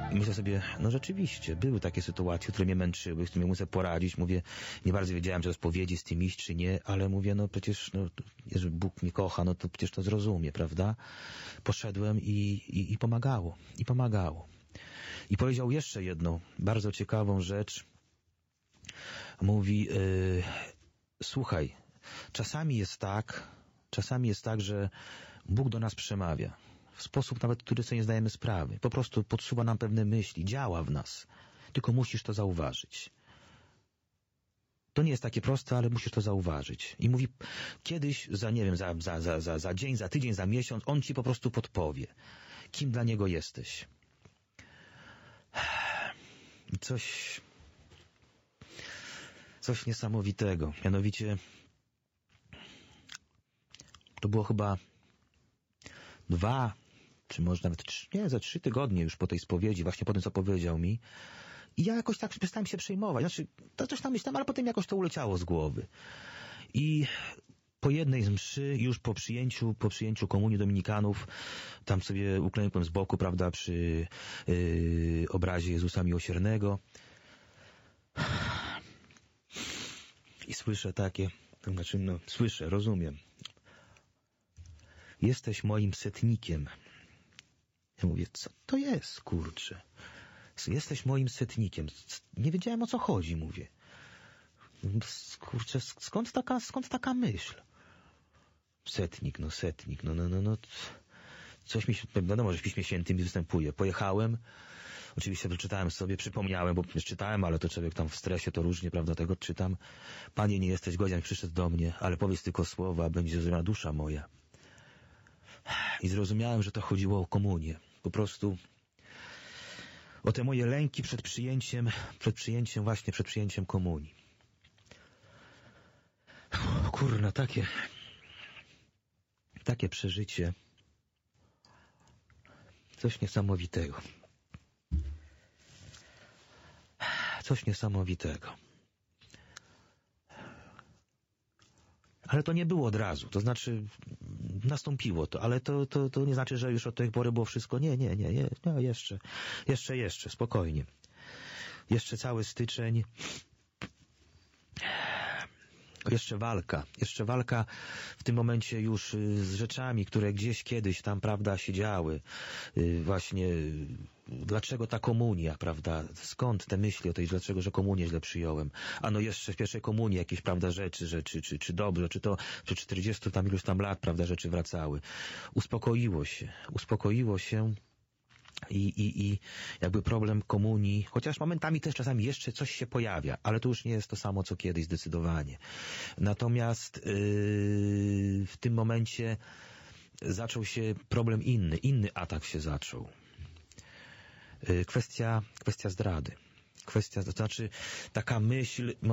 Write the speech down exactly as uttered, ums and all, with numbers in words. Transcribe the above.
I myślę sobie, no rzeczywiście, były takie sytuacje, które mnie męczyły, z którymi muszę poradzić. Mówię, nie bardzo wiedziałem, czy odpowiedzieć z tym iść, czy nie, ale mówię, no przecież, no, jeżeli Bóg mnie kocha, no to przecież to zrozumie, prawda? Poszedłem i, i, i pomagało, i pomagało. I powiedział jeszcze jedną bardzo ciekawą rzecz. Mówi, yy, słuchaj, czasami jest tak, czasami jest tak, że Bóg do nas przemawia. W sposób nawet, który sobie nie zdajemy sprawy. Po prostu podsuwa nam pewne myśli, działa w nas. Tylko musisz to zauważyć. To nie jest takie proste, ale musisz to zauważyć. I mówi, kiedyś, za nie wiem, za, za, za, za, za dzień, za tydzień, za miesiąc, on ci po prostu podpowie, kim dla niego jesteś. I coś, coś niesamowitego. Mianowicie, to było chyba dwa, czy może nawet trzy, nie, za trzy tygodnie już po tej spowiedzi, właśnie po tym, co powiedział mi. I ja jakoś tak przestałem się przejmować. Znaczy, to coś tam myślałem, ale potem jakoś to uleciało z głowy. I po jednej z mszy, już po przyjęciu, po przyjęciu komunii dominikanów, tam sobie uklękłem z boku, prawda, przy yy, obrazie Jezusa Miłosiernego. I słyszę takie, to znaczy, no, słyszę, rozumiem. Jesteś moim setnikiem. Ja mówię, co to jest, kurczę? Jesteś moim setnikiem. Nie wiedziałem, o co chodzi, mówię. Kurczę, skąd taka, skąd taka myśl? Setnik, no setnik, no, no, no, no. Coś mi się, no, no może w Piśmie Świętym występuje. Pojechałem, oczywiście wyczytałem sobie, przypomniałem, bo czytałem, ale to człowiek tam w stresie to różnie, prawda, tego czytam. Panie, nie jesteś godzien, przyszedł do mnie, ale powiedz tylko słowa, a będzie zrozumiała dusza moja. I zrozumiałem, że to chodziło o komunię. Po prostu o te moje lęki przed przyjęciem, przed przyjęciem, właśnie przed przyjęciem komunii. Kurna, takie, takie przeżycie. Coś niesamowitego. Coś niesamowitego. Ale to nie było od razu, to znaczy nastąpiło to, ale to, to, to nie znaczy, że już od tej pory było wszystko. Nie, nie, nie, nie, nie jeszcze, jeszcze, jeszcze, spokojnie. Jeszcze cały styczeń, jeszcze walka, jeszcze walka w tym momencie już z rzeczami, które gdzieś kiedyś tam, prawda, się działy. Właśnie dlaczego ta komunia, prawda, skąd te myśli o tej, dlaczego, że komunię źle przyjąłem. Ano jeszcze w pierwszej komunii jakieś, prawda, rzeczy, że czy, czy, czy dobrze, czy to przy czterdziestu tam iluś tam lat, prawda, rzeczy wracały. Uspokoiło się, uspokoiło się. I, i, i jakby problem komunii, chociaż momentami też czasami jeszcze coś się pojawia, ale to już nie jest to samo, co kiedyś, zdecydowanie. Natomiast yy, w tym momencie zaczął się problem inny, inny atak się zaczął. Yy, kwestia, kwestia zdrady. Kwestia, to znaczy taka myśl,